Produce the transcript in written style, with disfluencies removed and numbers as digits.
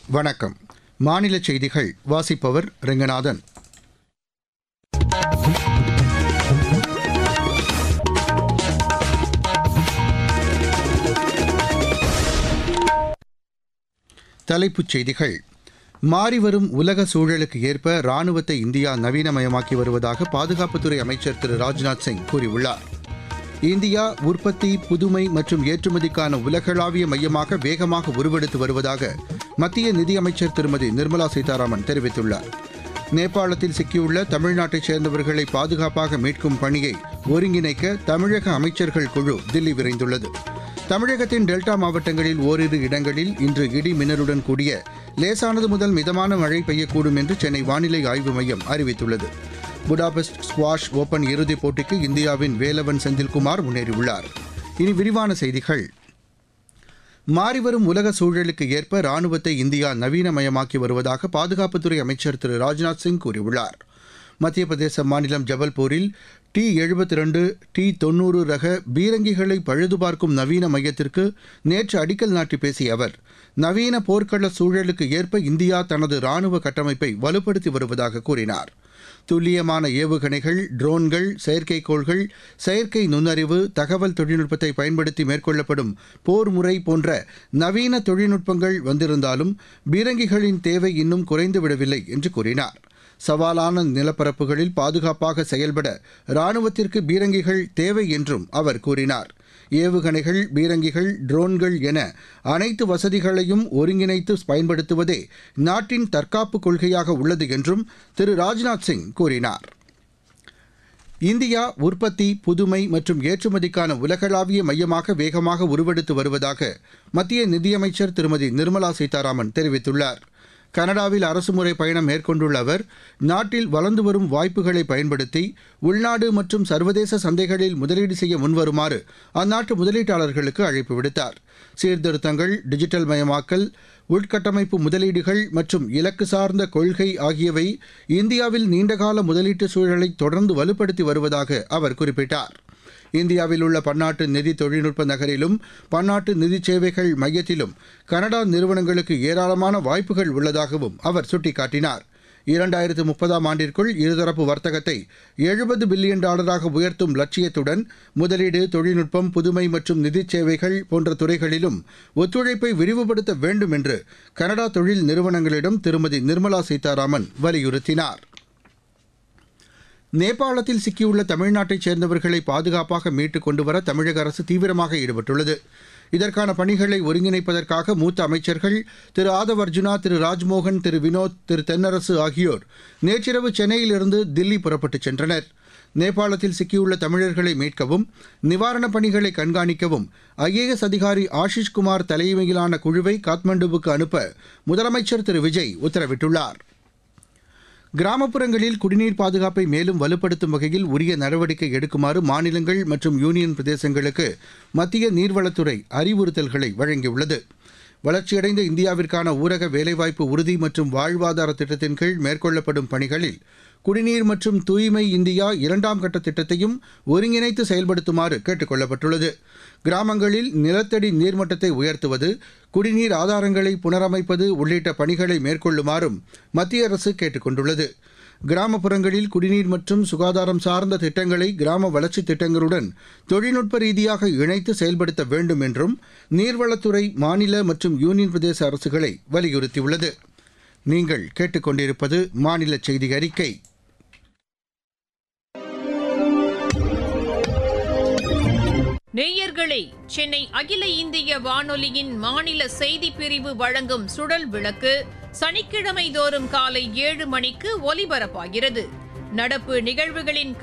வணக்கம். மாநில செய்திகள் வாசிப்பவர் ரெங்கநாதன். தலைப்புச் செய்திகள். மாறிவரும் உலக சூழலுக்கு ஏற்ப ராணுவத்தை இந்தியா நவீனமயமாக்கி வருவதாக பாதுகாப்புத்துறை அமைச்சர் திரு ராஜ்நாத் சிங் கூறியுள்ளார். இந்தியா உற்பத்தி, புதுமை மற்றும் ஏற்றுமதிக்கான உலகளாவிய மையமாக வேகமாக உருவெடுத்து வருவதாக மத்திய நிதியமைச்சர் திருமதி நிர்மலா சீதாராமன் தெரிவித்துள்ளார். நேபாளத்தில் சிக்கியுள்ள தமிழ்நாட்டைச் சேர்ந்தவர்களை பாதுகாப்பாக மீட்கும் பணியை ஒருங்கிணைக்க தமிழக அமைச்சர்கள் குழு தில்லி விரைந்துள்ளது. தமிழகத்தின் டெல்டா மாவட்டங்களில் ஓரிரு இடங்களில் இன்று இடி மின்னலுடன் கூடிய லேசானது முதல் மிதமான மழை பெய்யக்கூடும் என்று சென்னை வானிலை ஆய்வு மையம் அறிவித்துள்ளது. புடாபெஸ்ட் ஸ்குவாஷ் ஓபன் இறுதிப் போட்டிக்கு இந்தியாவின் வேலவன் செந்தில்குமார் முன்னேறியுள்ளார். இனி விரிவான செய்திகள். மாறிவரும் உலக சூழலுக்கு ஏற்ப ராணுவத்தை இந்தியா நவீனமயமாக்கி வருவதாக பாதுகாப்புத்துறை அமைச்சர் திரு ராஜ்நாத் சிங் கூறியுள்ளார். மத்திய பிரதேச மாநிலம் ஜபல்பூரில் T-72, T-90 ரக பீரங்கிகளை பழுதுபார்க்கும் நவீன மையத்திற்கு நேற்று அடிக்கல் நாட்டி பேசிய அவர், நவீன போர்க்கள சூழலுக்கு ஏற்ப இந்தியா தனது ராணுவ கட்டமைப்பை வலுப்படுத்தி வருவதாக கூறினார். துல்லியமான ஏவுகணைகள், ட்ரோன்கள், செயற்கைக்கோள்கள், செயற்கை நுண்ணறிவு, தகவல் தொழில்நுட்பத்தை பயன்படுத்தி மேற்கொள்ளப்படும் போர் முறை போன்ற நவீன தொழில்நுட்பங்கள் வந்திருந்தாலும் பீரங்கிகளின் தேவை இன்னும் குறைந்துவிடவில்லை என்று கூறினார். சவாலான நிலப்பரப்புகளில் பாதுகாப்பாக செயல்பட ராணுவத்திற்கு பீரங்கிகள் தேவை என்றும் அவர் கூறினார். ஏவுகணைகள், பீரங்கிகள், ட்ரோன்கள் என அனைத்து வசதிகளையும் ஒருங்கிணைத்து பயன்படுத்துவதே நாட்டின் தற்காப்பு கொள்கையாக உள்ளது என்றும் திரு ராஜ்நாத் சிங் கூறினார். இந்தியா உற்பத்தி, புதுமை மற்றும் ஏற்றுமதிக்கான உலகளாவிய மையமாக வேகமாக உருவெடுத்து வருவதாக மத்திய நிதியமைச்சர் திருமதி நிர்மலா சீதாராமன் தெரிவித்துள்ளார். கனடாவில் அரசுமுறை பயணம் மேற்கொண்டுள்ள அவர், நாட்டில் வளர்ந்து வரும் வாய்ப்புகளை பயன்படுத்தி உள்நாடு மற்றும் சர்வதேச சந்தைகளில் முதலீடு செய்ய முன்வருமாறு அந்நாட்டு முதலீட்டாளர்களுக்கு அழைப்பு விடுத்தார். சீர்திருத்தங்கள், டிஜிட்டல் மயமாக்கல், உள்கட்டமைப்பு முதலீடுகள் மற்றும் இலக்கு சார்ந்த கொள்கை ஆகியவை இந்தியாவில் நீண்டகால முதலீட்டு சூழலை தொடர்ந்து வலுப்படுத்தி வருவதாக அவர் குறிப்பிட்டார். இந்தியாவில் உள்ள பன்னாட்டு நிதி தொழில்நுட்ப நகரிலும் பன்னாட்டு நிதி சேவைகள் மையத்திலும் கனடா நிறுவனங்களுக்கு ஏராளமான வாய்ப்புகள் உள்ளதாகவும் அவர் சுட்டிக்காட்டினார். 2030ஆம் ஆண்டிற்குள் இருதரப்பு வர்த்தகத்தை $70 பில்லியன் உயர்த்தும் லட்சியத்துடன் முதலீடு, தொழில்நுட்பம், புதுமை மற்றும் நிதி சேவைகள் போன்ற துறைகளிலும் ஒத்துழைப்பை விரிவுபடுத்த வேண்டும் என்று கனடா தொழில் நிறுவனங்களிடம் திருமதி நிர்மலா சீதாராமன் வலியுறுத்தினார். நேபாளத்தில் சிக்கியுள்ள தமிழ்நாட்டைச் சேர்ந்தவர்களை பாதுகாப்பாக மீட்டுக் கொண்டுவர தமிழக அரசு தீவிரமாக ஈடுபட்டுள்ளது. இதற்கான பணிகளை ஒருங்கிணைப்பதற்காக மூத்த அமைச்சர்கள் திரு ஆதவ் அர்ஜுனா, திரு ராஜ்மோகன், திரு வினோத், திரு தென்னரசு ஆகியோர் நேற்றிரவு சென்னையிலிருந்து தில்லி புறப்பட்டுச் சென்றனர். நேபாளத்தில் சிக்கியுள்ள தமிழர்களை மீட்கவும் நிவாரணப் பணிகளை கண்காணிக்கவும் IAS அதிகாரி ஆஷிஷ்குமார் தலைமையிலான குழுவை காத்மண்டுவுக்கு அனுப்ப முதலமைச்சர் திரு விஜய் உத்தரவிட்டுள்ளார். கிராமப்புறங்களில் குடிநீர் பாதுகாப்பை மேலும் வலுப்படுத்தும் வகையில் உரிய நடவடிக்கை எடுக்குமாறு மாநிலங்கள் மற்றும் யூனியன் பிரதேசங்களுக்கு மத்திய நீர்வளத்துறை அறிவுறுத்தல்களை வழங்கியுள்ளது. வளர்ச்சியடைந்த இந்தியாவிற்கான ஊரக வேலைவாய்ப்பு உறுதி மற்றும் வாழ்வாதார திட்டத்தின் கீழ் மேற்கொள்ளப்படும் பணிகளில் குடிநீர் மற்றும் தூய்மை இந்தியா 2ஆம் கட்ட திட்டத்தையும் ஒருங்கிணைத்து செயல்படுத்துமாறு கேட்டுக் கொள்ளப்பட்டுள்ளது. கிராமங்களில் நிலத்தடி நீர்மட்டத்தை உயர்த்துவது, குடிநீர் ஆதாரங்களை புனரமைப்பது உள்ளிட்ட பணிகளை மேற்கொள்ளுமாறும் மத்திய அரசு கேட்டுக் கொண்டுள்ளது. கிராமப்புறங்களில் குடிநீர் மற்றும் சுகாதாரம் சார்ந்த திட்டங்களை கிராம வளர்ச்சித் திட்டங்களுடன் தொழில்நுட்ப ரீதியாக இணைத்து செயல்படுத்த வேண்டும் என்றும் நீர்வளத்துறை மாநில மற்றும் யூனியன் பிரதேச அரசுகளை வலியுறுத்தியுள்ளது. நீங்கள் கேட்டுக்கொண்டிருப்பது மாநில செய்தி அறிக்கை. நேயர்களே, சென்னை அகில இந்திய வானொலியின் மாநில செய்திப் பிரிவு வழங்கும் சுழல் விளக்கு சனிக்கிழமை தோறும் காலை 7 மணிக்கு ஒலிபரப்பாகிறது. நடப்பு நிகழ்வுகளின்